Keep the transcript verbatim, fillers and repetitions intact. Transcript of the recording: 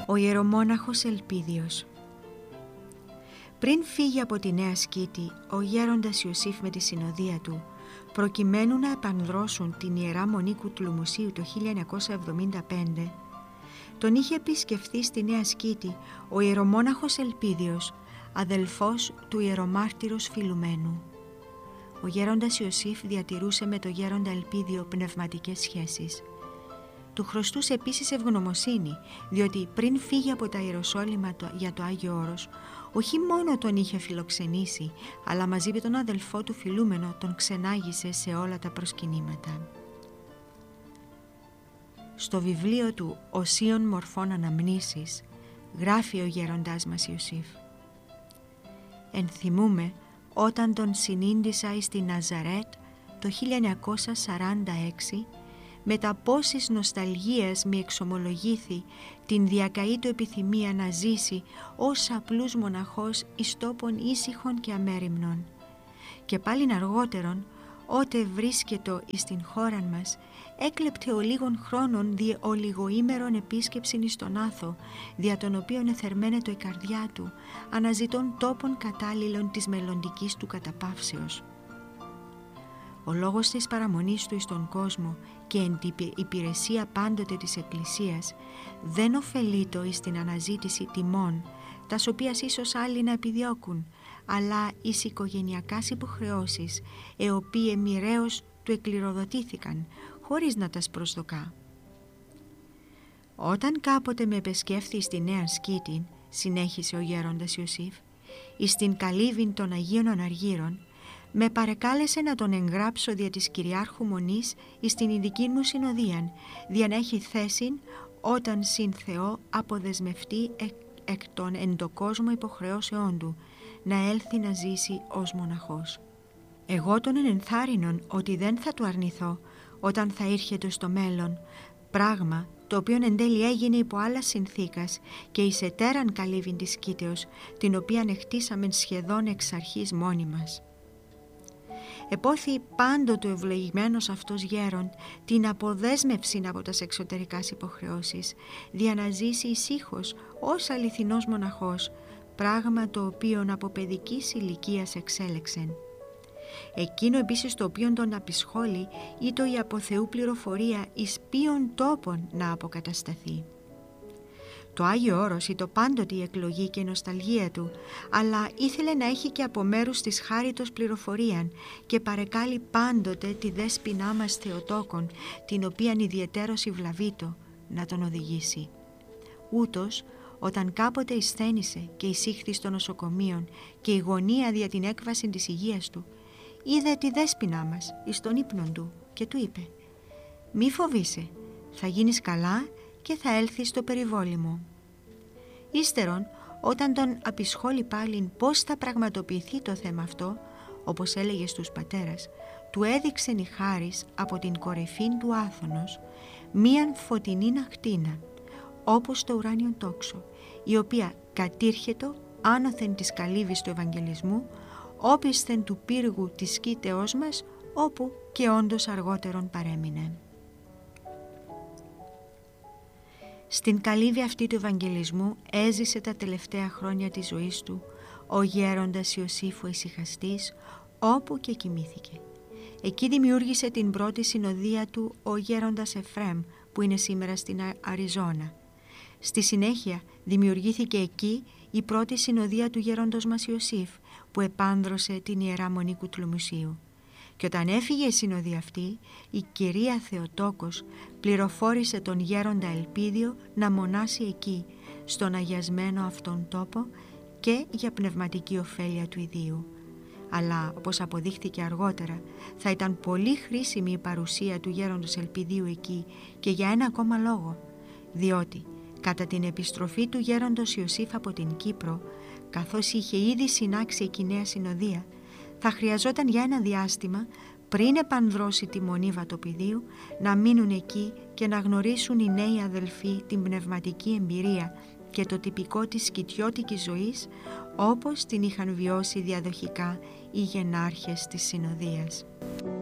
Ο ιερομόναχος Ελπίδιος. Πριν φύγει από τη Νέα Σκήτη, ο γέροντας Ιωσήφ με τη συνοδεία του, προκειμένου να επανδρώσουν την Ιερά Μονή Κουτλουμουσίου το χίλια εννιακόσια εβδομήντα πέντε, τον είχε επισκεφθεί στη Νέα Σκήτη ο ιερομόναχος Ελπίδιος, αδελφός του ιερομάρτυρος Φιλουμένου. Ο γέροντας Ιωσήφ διατηρούσε με το γέροντα Ελπίδιο πνευματικές σχέσεις. Του χρωστούσε επίσης ευγνωμοσύνη, διότι πριν φύγει από τα Ιεροσόλυμα για το Άγιο Όρος, όχι μόνο τον είχε φιλοξενήσει, αλλά μαζί με τον αδελφό του Φιλούμενο τον ξενάγησε σε όλα τα προσκυνήματα. Στο βιβλίο του «Οσίων μορφών αναμνήσεις» γράφει ο γέροντάς μας Ιωσήφ: «Ενθυμούμε όταν τον συνήντησα εις τη Ναζαρέτ το χίλια εννιακόσια σαράντα έξι, μετά πόσης νοσταλγίας μη εξομολογήθη την διακαή του επιθυμία να ζήσει ως απλούς μοναχός εις τόπον ήσυχον και αμέριμνον. Και πάλιν αργότερον, ότε βρίσκετο εις την χώραν μας, έκλεπτε ο λίγων χρόνων δι' ολιγοήμερον επίσκεψην εις τον Άθο, δια τον οποίον εθερμαίνετο η καρδιά του, αναζητών τόπον κατάλληλων της μελλοντικής του καταπαύσεως. Ο λόγος της παραμονής του εις τον κόσμο και εν την υπηρεσία πάντοτε της Εκκλησίας δεν ωφελείτο εις την αναζήτηση τιμών, τας οποίας ίσως άλλοι να επιδιώκουν, αλλά εις οικογενειακάς υποχρεώσεις, οι οποίες μοιραίως του εκληροδοτήθηκαν, χωρίς να τας προσδοκά. Όταν κάποτε με επεσκέφθη στη Νέα Σκήτη, συνέχισε ο γέροντας Ιωσήφ, εις την καλύβην των Αγίων Αναργύρων, με παρεκάλεσε να τον εγγράψω δια της Κυριάρχου Μονής εις την ειδική μου συνοδίαν, δια να έχει θέσιν όταν συν Θεό αποδεσμευτεί εκ, εκ των εντοκόσμο υποχρεώσεών του, να έλθει να ζήσει ως μοναχός. Εγώ τον ενενθάρρυνον ότι δεν θα του αρνηθώ όταν θα ήρχεται στο μέλλον, πράγμα το οποίο εν τέλει έγινε υπό άλλα συνθήκας και εις ετέραν καλύβην της Σκήτεως, την οποία εχτίσαμεν σχεδόν εξ αρχής μόνοι μας. Επόθη πάντοτε ο ευλογημένος αυτός γέρον την αποδέσμευση από τας εξωτερικάς υποχρεώσεις, δια να ζήσει ησύχως ως αληθινός μοναχός, πράγμα το οποίον από παιδικής ηλικίας εξέλεξεν. Εκείνο επίσης το οποίον τον απεισχόλει ήτο η από Θεού πληροφορία εις ποιον τόπον να αποκατασταθεί. Το Άγιο Όρος ήτο πάντοτε η εκλογή και η νοσταλγία του, αλλά ήθελε να έχει και από μέρους της χάριτος πληροφορίαν και παρεκάλει πάντοτε τη δέσποινά μας Θεοτόκον, την οποίαν ιδιαιτέρως ευλαβείτο, να τον οδηγήσει. Ούτως, όταν κάποτε εισθένησε και εισήχθη στο νοσοκομείο και η γωνία δια την έκβαση της υγείας του, είδε τη δέσποινά μας εις τον ύπνον του και του είπε: «Μη φοβήσαι, θα γίνεις καλά και θα έλθεις στο περιβόλι. Ύστερον, όταν τον απεισχόλη πάλιν πώς θα πραγματοποιηθεί το θέμα αυτό, όπως έλεγε στους πατέρας, του έδειξεν η χάρις από την κορυφήν του Άθωνος μίαν φωτεινήν ακτίνα, όπως το ουράνιον τόξο, η οποία κατήρχετο άνωθεν της καλύβης του Ευαγγελισμού, όπισθεν του πύργου της σκήτεώς μας, όπου και όντως αργότερον παρέμεινε». Στην καλύβη αυτή του Ευαγγελισμού έζησε τα τελευταία χρόνια της ζωής του ο γέροντας Ιωσήφ ο ησυχαστής, όπου και κοιμήθηκε. Εκεί δημιούργησε την πρώτη συνοδεία του ο γέροντας Εφραίμ, που είναι σήμερα στην Αριζόνα. Στη συνέχεια δημιουργήθηκε εκεί η πρώτη συνοδεία του γέροντος μας Ιωσήφ, που επάνδρωσε την Ιερά Μονή Κουτλουμουσίου. Και όταν έφυγε η συνοδεία αυτή, η κυρία Θεοτόκος πληροφόρησε τον γέροντα Ελπίδιο να μονάσει εκεί, στον αγιασμένο αυτόν τόπο, και για πνευματική ωφέλεια του ιδίου. Αλλά, όπως αποδείχθηκε αργότερα, θα ήταν πολύ χρήσιμη η παρουσία του γέροντος Ελπιδίου εκεί και για ένα ακόμα λόγο, διότι κατά την επιστροφή του γέροντος Ιωσήφ από την Κύπρο, καθώς είχε ήδη συνάξει η νέα συνοδεία, θα χρειαζόταν για ένα διάστημα, πριν επανδρώσει τη Μονή Βατοπηδίου, να μείνουν εκεί και να γνωρίσουν οι νέοι αδελφοί την πνευματική εμπειρία και το τυπικό της σκητιώτικης ζωής, όπως την είχαν βιώσει διαδοχικά οι γενάρχες της συνοδείας.